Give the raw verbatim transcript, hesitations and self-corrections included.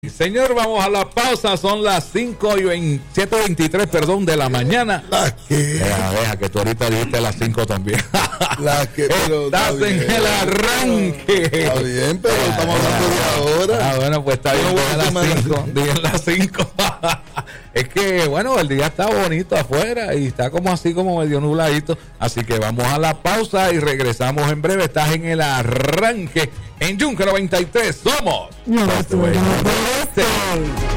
Señor, vamos a la pausa, son las cinco y siete veintitrés, perdón, de la mañana. ¿La qué? Deja, deja, que tú ahorita dijiste las cinco también. La que, pero Estás está en bien, el arranque. Está bien, pero estamos hablando de ahora. Ah, bueno, pues está bien, No, digan las bueno, cinco, digan las cinco. Es que, bueno, el día está bonito afuera y está como así, como medio nubladito. Así que vamos a la pausa y regresamos en breve. Estás en el arranque en Yunque noventa y tres. Somos No, no, no, no, no, no, no.